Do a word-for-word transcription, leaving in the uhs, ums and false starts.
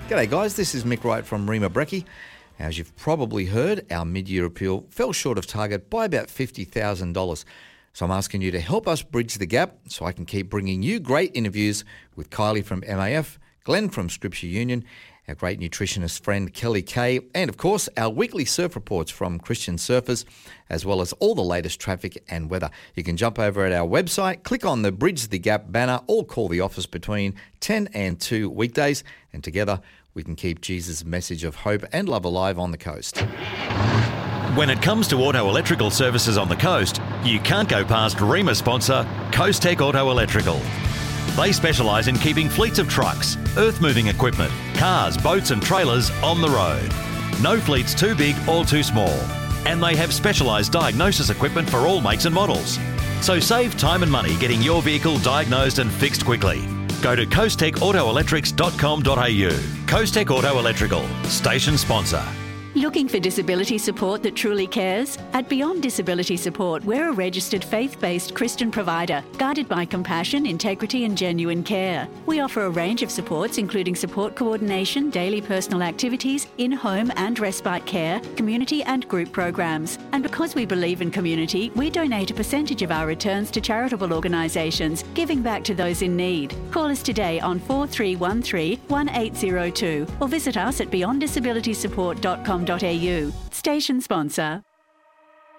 G'day guys, this is Mick Wright from Rima Brekkie. As you've probably heard, our mid-year appeal fell short of target by about fifty thousand dollars. So I'm asking you to help us bridge the gap so I can keep bringing you great interviews with Kylie from M A F, Glenn from Scripture Union, our great nutritionist friend Kelly Kay, and of course our weekly surf reports from Christian Surfers, as well as all the latest traffic and weather. You can jump over at our website, click on the Bridge the Gap banner, or call the office between ten and two weekdays, and together we can keep Jesus' message of hope and love alive on the coast. When it comes to auto electrical services on the coast, you can't go past Rima sponsor Coast Tech Auto Electrical. They specialise in keeping fleets of trucks, earth-moving equipment, cars, boats and trailers on the road. No fleet's too big or too small. And they have specialised diagnosis equipment for all makes and models. So save time and money getting your vehicle diagnosed and fixed quickly. Go to coast tech auto electrics dot com dot a u. Coast Tech Auto Electrical, station sponsor. Looking for disability support that truly cares? At Beyond Disability Support, we're a registered faith-based Christian provider, guided by compassion, integrity and genuine care. We offer a range of supports including support coordination, daily personal activities, in-home and respite care, community and group programs. And because we believe in community, we donate a percentage of our returns to charitable organisations, giving back to those in need. Call us today on four three one three, one eight zero two or visit us at beyond disability support dot com dot a u. Station sponsor.